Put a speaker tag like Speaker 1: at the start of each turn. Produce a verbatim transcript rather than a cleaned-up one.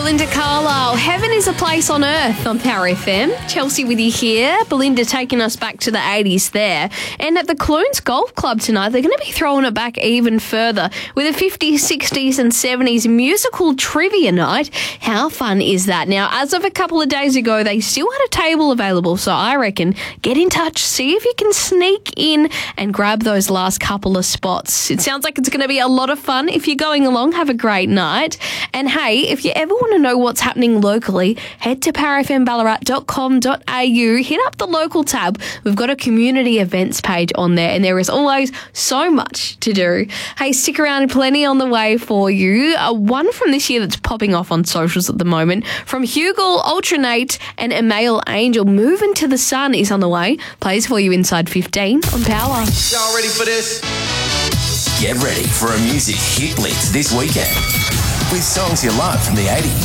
Speaker 1: Belinda Carlisle, Heaven is a Place on Earth on Power F M. Chelsea with you here. Belinda taking us back to the eighties there. And at the Clunes Golf Club tonight, they're going to be throwing it back even further with a fifties, sixties and seventies musical trivia night. How fun is that? Now, as of a couple of days ago, they still had a table available, so I reckon get in touch, see if you can sneak in and grab those last couple of spots. It sounds like it's going to be a lot of fun. If you're going along, have a great night. And hey, if you ever want to know what's happening locally, head to power f m ballarat dot com dot a u, hit up the local tab. We've got a community events page on there, and there is always so much to do. Hey, stick around, plenty on the way for you. Uh, one from this year that's popping off on socials at the moment, from Hugel, Ultranate and Emmail Angel, Moving to the Sun is on the way. Plays for you inside fifteen on Power.
Speaker 2: Y'all ready for this?
Speaker 3: Get ready for a music hit blitz this weekend with songs you love from the eighties.